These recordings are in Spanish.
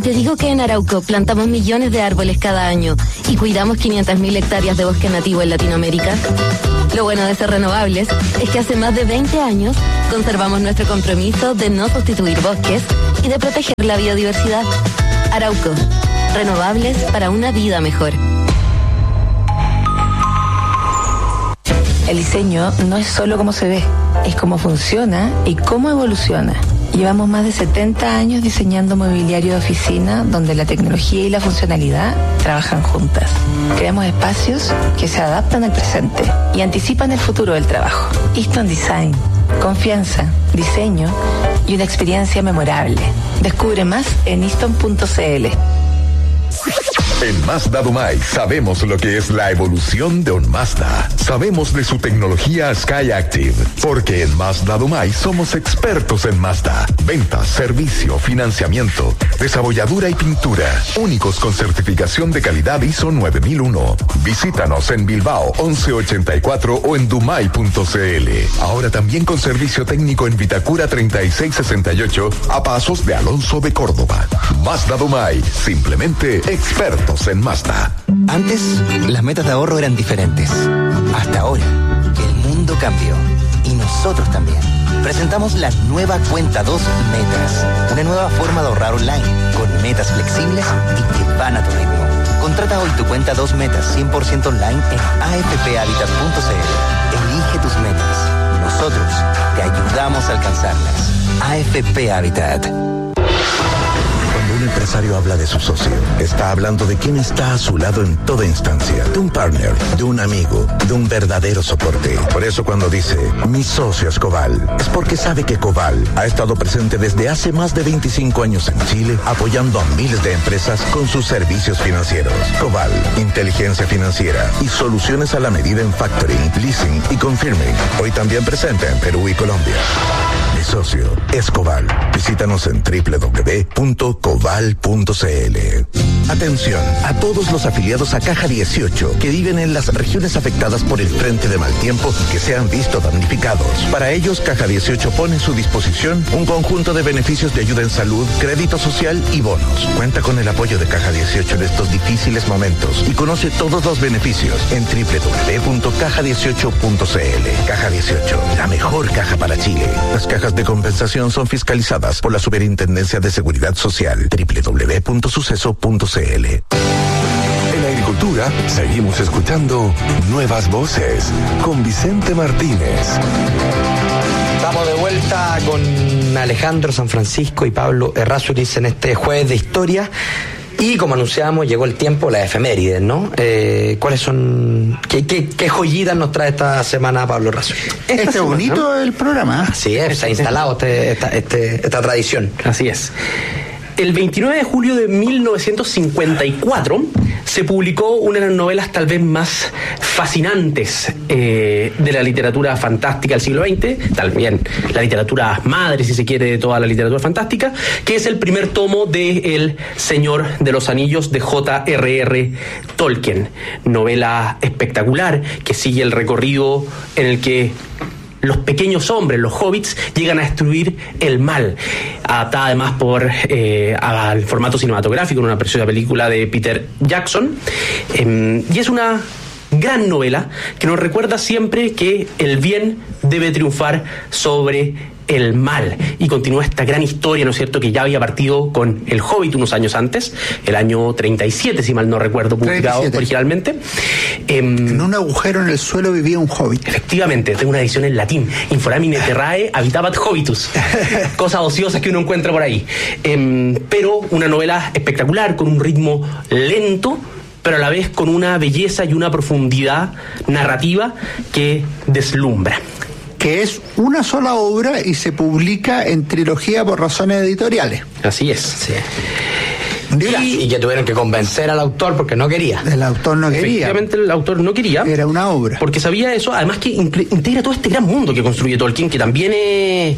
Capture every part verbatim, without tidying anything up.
Te digo que en Arauco plantamos millones de árboles cada año y cuidamos quinientas mil hectáreas de bosque nativo en Latinoamérica. Lo bueno de ser renovables es que hace más de veinte años conservamos nuestro compromiso de no sustituir bosques y de proteger la biodiversidad. Arauco, renovables para una vida mejor. El diseño no es solo cómo se ve, es cómo funciona y cómo evoluciona. Llevamos más de setenta años diseñando mobiliario de oficina donde la tecnología y la funcionalidad trabajan juntas. Creamos espacios que se adaptan al presente y anticipan el futuro del trabajo. Easton Design, confianza, diseño y una experiencia memorable. Descubre más en easton punto c l. En Mazda Dumay sabemos lo que es la evolución de un Mazda. Sabemos de su tecnología Skyactiv, porque en Mazda Dumay somos expertos en Mazda. Ventas, servicio, financiamiento, desabolladura y pintura. Únicos con certificación de calidad I S O nueve mil uno. Visítanos en Bilbao once ochenta y cuatro o en dumay punto c l. Ahora también con servicio técnico en Vitacura treinta y seis sesenta y ocho a pasos de Alonso de Córdoba. Mazda Dumay, simplemente expertos en Mazda. Antes, las metas de ahorro eran diferentes. Hasta ahora, que el mundo cambió. Y nosotros también. Presentamos la nueva Cuenta dos Metas. Una nueva forma de ahorrar online, con metas flexibles y que van a tu ritmo. Contrata hoy tu Cuenta dos Metas cien por ciento online en a f p habitat punto c l. Elige tus metas. Nosotros te ayudamos a alcanzarlas. A F P Habitat. Un empresario habla de su socio. Está hablando de quién está a su lado en toda instancia. De un partner, de un amigo, de un verdadero soporte. Por eso cuando dice, mi socio es Coval, es porque sabe que Coval ha estado presente desde hace más de veinticinco años en Chile, apoyando a miles de empresas con sus servicios financieros. Coval, inteligencia financiera y soluciones a la medida en factoring, leasing y confirming. Hoy también presente en Perú y Colombia. Mi socio es Coval. Visítanos en doble u doble u doble u punto coval punto c l. Atención a todos los afiliados a Caja dieciocho que viven en las regiones afectadas por el frente de mal tiempo y que se han visto damnificados. Para ellos, Caja dieciocho pone a su disposición un conjunto de beneficios de ayuda en salud, crédito social y bonos. Cuenta con el apoyo de Caja dieciocho en estos difíciles momentos y conoce todos los beneficios en doble u doble u doble u punto caja dieciocho punto c l. Caja dieciocho, la mejor caja para Chile. Las cajas de compensación son fiscalizadas por la Superintendencia de Seguridad Social. doble u doble u doble u punto suceso punto c l. En agricultura seguimos escuchando Nuevas Voces con Vicente Martínez. Estamos de vuelta con Alejandro San Francisco y Pablo Errázuriz en este jueves de historia. Y como anunciamos, llegó el tiempo, las efemérides, ¿no? Eh, ¿Cuáles son, qué, qué, qué joyitas nos trae esta semana Pablo Errázuriz? Este semana, bonito, ¿no? El programa. Así es, se ha instalado este, esta, este, esta tradición. Así es. El veintinueve de julio de mil novecientos cincuenta y cuatro se publicó una de las novelas tal vez más fascinantes eh, de la literatura fantástica del siglo veinte, también la literatura madre, si se quiere, de toda la literatura fantástica, que es el primer tomo de El Señor de los Anillos de J R R Tolkien. Novela espectacular que sigue el recorrido en el que los pequeños hombres, los hobbits, llegan a destruir el mal. Adaptada además por eh, al formato cinematográfico en una preciosa película de Peter Jackson. Eh, y es una gran novela que nos recuerda siempre que el bien debe triunfar sobre el mal, y continúa esta gran historia, ¿no es cierto?, que ya había partido con El Hobbit unos años antes, el año treinta y siete, si mal no recuerdo, publicado treinta y siete originalmente. Eh, en un agujero en el suelo vivía un hobbit. Efectivamente, tengo una edición en latín, Inforamine terrae habitabat hobbitus, cosas ociosas que uno encuentra por ahí. Eh, pero una novela espectacular, con un ritmo lento, pero a la vez con una belleza y una profundidad narrativa que deslumbra. Que es una sola obra y se publica en trilogía por razones editoriales. Así es. Sí. Y, y que tuvieron que convencer al autor porque no quería. El autor no quería. Efectivamente, el autor no quería. Era una obra. Porque sabía eso, además que integra todo este gran mundo que construye Tolkien, que también es...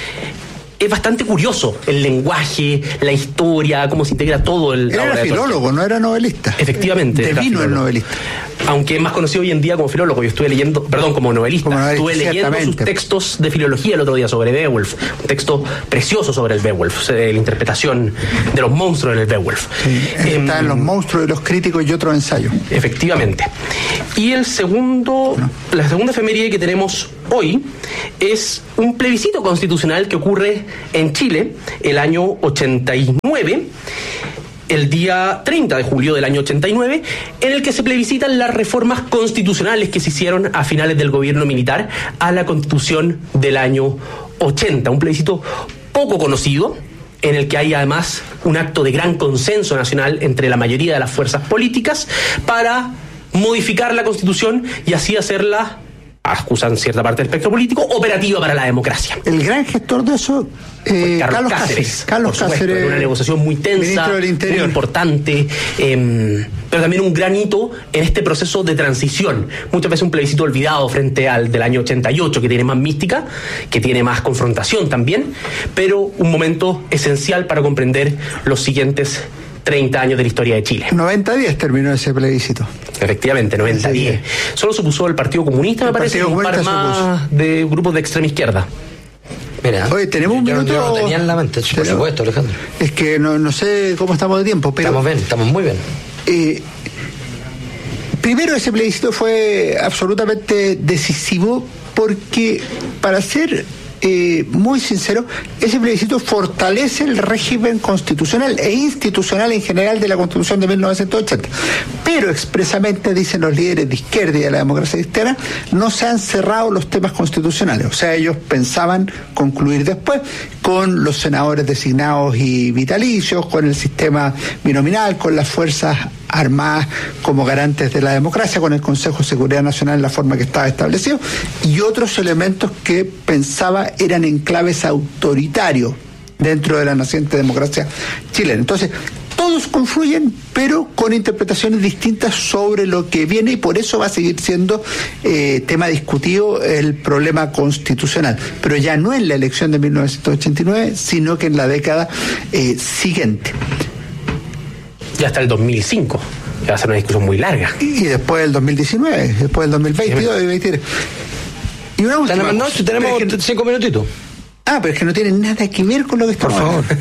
es bastante curioso el lenguaje, la historia, cómo se integra todo el... Él era filólogo, no era novelista. Efectivamente. Devino el novelista. aunque es más conocido hoy en día como filólogo. Yo estuve leyendo, perdón, como novelista, como novelista estuve leyendo sus textos de filología el otro día sobre Beowulf, un texto precioso sobre el Beowulf, la interpretación de los monstruos en el Beowulf. Sí, está en Los monstruos de los críticos y otro ensayo. Efectivamente. Y el segundo, no. la segunda efeméride que tenemos hoy es un plebiscito constitucional que ocurre en Chile el año ochenta y nueve, el día treinta de julio del año ochenta y nueve, en el que se plebiscitan las reformas constitucionales que se hicieron a finales del gobierno militar a la Constitución del año ochenta. Un plebiscito poco conocido, en el que hay además un acto de gran consenso nacional entre la mayoría de las fuerzas políticas para modificar la Constitución y así hacerla, acusan cierta parte del espectro político, operativa para la democracia. El gran gestor de eso, eh, Carlos, Carlos Cáceres. Cáceres. Carlos Cáceres. En una negociación muy tensa, muy importante, eh, pero también un gran hito en este proceso de transición. Muchas veces un plebiscito olvidado frente al del año ochenta y ocho, que tiene más mística, que tiene más confrontación también, pero un momento esencial para comprender los siguientes treinta años de la historia de Chile. noventa diez terminó ese plebiscito. Efectivamente, noventa diez. Solo se puso el Partido Comunista, me parece, y un par más de grupos de extrema izquierda. Mira, oye, tenemos un yo, minuto. Yo no tenía en la mente, por tenemos, supuesto, Alejandro. Es que no, no sé cómo estamos de tiempo, pero. Estamos bien, estamos muy bien. Eh, primero, ese plebiscito fue absolutamente decisivo porque, para ser Eh, muy sincero, ese plebiscito fortalece el régimen constitucional e institucional en general de la Constitución de mil novecientos ochenta. Pero expresamente, dicen los líderes de izquierda y de la democracia cristiana, no se han cerrado los temas constitucionales. O sea, ellos pensaban concluir después con los senadores designados y vitalicios, con el sistema binominal, con las fuerzas armadas como garantes de la democracia, con el Consejo de Seguridad Nacional en la forma que estaba establecido, y otros elementos que pensaba eran enclaves autoritarios dentro de la naciente democracia chilena. Entonces, todos confluyen, pero con interpretaciones distintas sobre lo que viene, y por eso va a seguir siendo eh, tema discutido el problema constitucional, pero ya no en la elección de mil novecientos ochenta y nueve, sino que en la década eh, siguiente. Y hasta el dos mil cinco. Va a ser una discusión muy larga. Y, y después del dos mil diecinueve, después del dos mil veintidós y veintitrés. Y una última. Tenemos, no, si tenemos que, cinco minutitos. Ah, pero es que no tiene nada que ver con lo que estamos Por favor.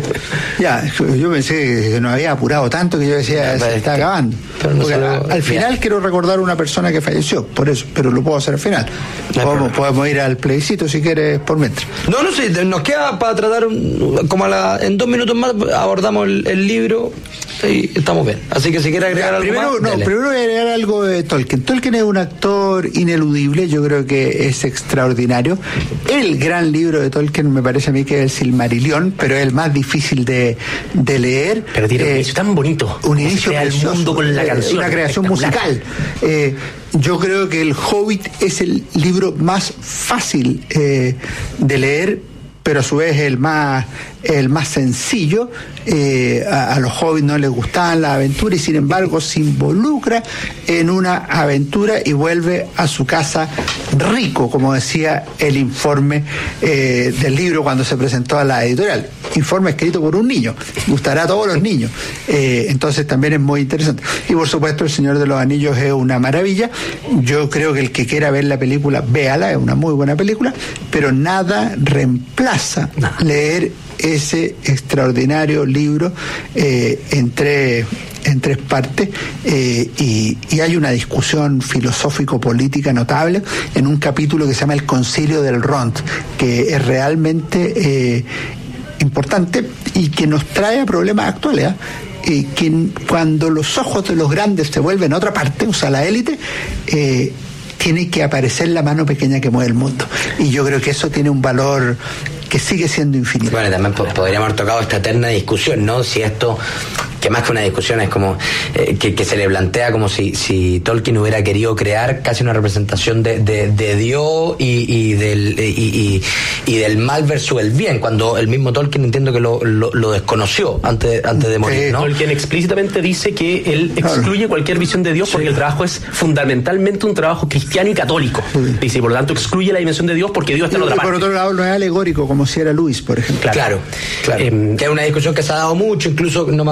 Ya, yo pensé que nos había apurado tanto que yo decía, se está acabando. Pero no Porque lo, a, al final ya. quiero recordar a una persona que falleció, por eso, pero lo puedo hacer al final. No podemos, podemos ir al plebiscito si quieres por mientras. No, no sé, nos queda para tratar, un, como a la, en dos minutos más abordamos el, el libro y estamos bien. Así que si quieres agregar ya, algo primero, más, no, dale. primero voy a agregar algo de Tolkien. Tolkien es un actor ineludible, yo creo que es extraordinario. El gran libro de Tolkien me parece a mí que es el Silmarillion, pero es el más difícil de, de leer. Pero tiene eh, un inicio tan bonito. Un inicio el mundo con la canción. Una creación musical. Eh, yo creo que El Hobbit es el libro más fácil eh, de leer, pero a su vez el más el más sencillo. Eh, a, a los hobbits no les gustaban las aventuras y sin embargo se involucra en una aventura y vuelve a su casa rico, como decía el informe eh, del libro cuando se presentó a la editorial. Informe escrito por un niño, gustará a todos los niños. Eh, entonces también es muy interesante. Y por supuesto El Señor de los Anillos es una maravilla. Yo creo que el que quiera ver la película, véala, es una muy buena película, pero nada reemplaza no. leer ese extraordinario libro eh, en, tres, en tres partes eh, y, y hay una discusión filosófico-política notable en un capítulo que se llama El Concilio del Rond, que es realmente eh, importante y que nos trae a problemas actuales, ¿eh? Eh, que cuando los ojos de los grandes se vuelven a otra parte, o sea, la élite, eh, tiene que aparecer la mano pequeña que mueve el mundo. Y yo creo que eso tiene un valor que sigue siendo infinito. Bueno, también podríamos haber tocado esta eterna discusión, ¿no? Si esto, que más que una discusión es como eh, que, que se le plantea como si, si Tolkien hubiera querido crear casi una representación de, de, de Dios y, y, del, y, y, y del mal versus el bien, cuando el mismo Tolkien entiendo que lo, lo, lo desconoció antes, antes de morir, ¿no? Tolkien explícitamente dice que él excluye claro. cualquier visión de Dios porque sí. el trabajo es fundamentalmente un trabajo cristiano y católico. Sí. Dice, y por lo tanto excluye la dimensión de Dios porque Dios está en otra parte. Por otro lado no es alegórico como si era Luis, por ejemplo. Claro, claro. claro. Eh, que es una discusión que se ha dado mucho, incluso no me acuerdo cómo se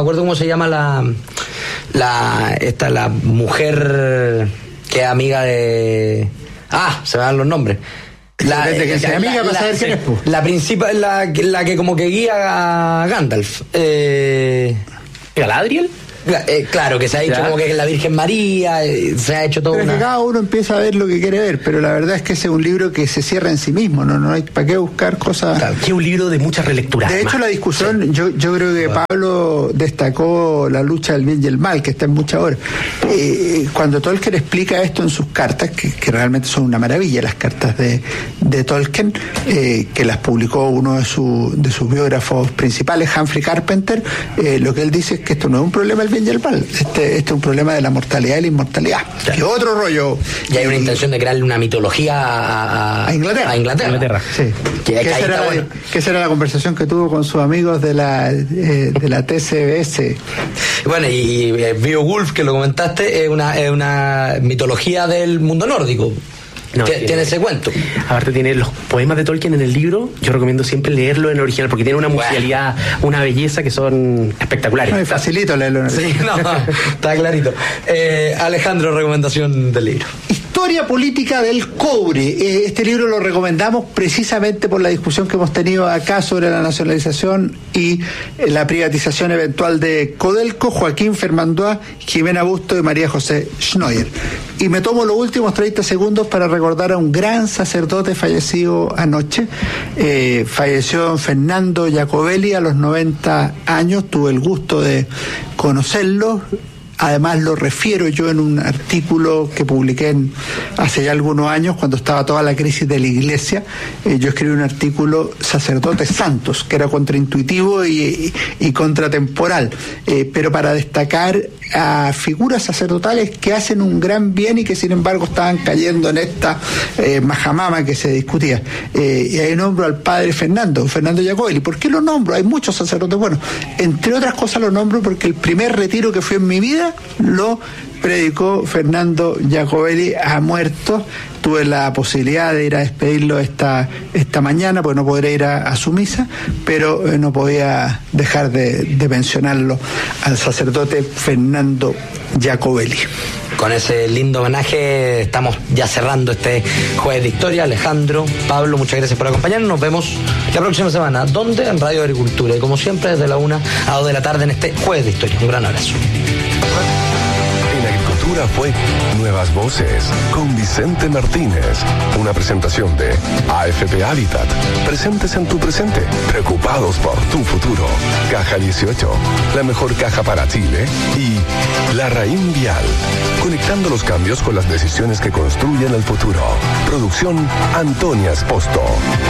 se llama la, la, esta, la mujer que es amiga de, ah, se me dan los nombres. La, Desde que la, sea amiga la, para la, saber quién es, pues. La principal, la, la que como que guía a Gandalf. Eh, ¿Galadriel? Eh, claro, que se ha dicho ya. como que es la Virgen María, eh, se ha hecho todo Pero una... que cada uno empieza a ver lo que quiere ver, pero la verdad es que ese es un libro que se cierra en sí mismo, no, no hay para qué buscar cosas. Claro, que es un libro de mucha relectura. De hecho, la discusión, sí. yo, yo creo que Pablo destacó la lucha del bien y el mal, que está en muchas horas. Eh, cuando Tolkien explica esto en sus cartas, que, que realmente son una maravilla, las cartas de, de Tolkien, eh, que las publicó uno de, su, de sus biógrafos principales, Humphrey Carpenter, eh, lo que él dice es que esto no es un problema del bien y el mal, este, este es un problema de la mortalidad y la inmortalidad, claro. Que otro rollo. Y hay una intención de crearle una mitología a, a, a Inglaterra. A Inglaterra. Inglaterra. Sí. Que, que, que, esa era la, bueno. que esa era la conversación que tuvo con sus amigos de la, eh, de la T C B S. Bueno, y eh, Beowulf, que lo comentaste, es una, es una mitología del mundo nórdico. No, tiene, tiene ese cuento. Aparte tiene los poemas de Tolkien en el libro. Yo recomiendo siempre leerlo en original porque tiene una musicalidad, bueno. una belleza que son espectaculares. No, es facilito leerlo en original. Sí, no, está clarito. Eh, Alejandro, recomendación del libro. Historia política del cobre. Este libro lo recomendamos precisamente por la discusión que hemos tenido acá sobre la nacionalización y la privatización eventual de Codelco. Joaquín Fermandois, Jimena Busto y María José Schneuer. Y me tomo los últimos treinta segundos para recordar a un gran sacerdote fallecido anoche. Eh, falleció don Fernando Jacobelli a los noventa años. Tuve el gusto de conocerlo. Además lo refiero yo en un artículo que publiqué en, hace ya algunos años, cuando estaba toda la crisis de la iglesia. Eh, yo escribí un artículo, Sacerdotes Santos, que era contraintuitivo y, y, y contratemporal, eh, pero para destacar a figuras sacerdotales que hacen un gran bien y que sin embargo estaban cayendo en esta eh, majamama que se discutía. Eh, y ahí nombro al padre Fernando, Fernando Jacobelli. ¿Por qué lo nombro? Hay muchos sacerdotes buenos. Entre otras cosas lo nombro porque el primer retiro que fui en mi vida lo predicó Fernando Jacobelli, ha muerto. Tuve la posibilidad de ir a despedirlo esta, esta mañana, porque no podré ir a, a su misa, pero eh, no podía dejar de, de mencionarlo al sacerdote Fernando Jacobelli. Con ese lindo homenaje estamos ya cerrando este Jueves de Historia. Alejandro, Pablo, muchas gracias por acompañarnos. Nos vemos la próxima semana. ¿Dónde? En Radio Agricultura. Y como siempre, desde la una a dos de la tarde en este Jueves de Historia. Un gran abrazo. Fue Nuevas Voces con Vicente Martínez, una presentación de A F P Habitat, presentes en tu presente, preocupados por tu futuro. Caja dieciocho, la mejor caja para Chile. Y La Raín Vial, conectando los cambios con las decisiones que construyen el futuro. Producción Antonia Esposto.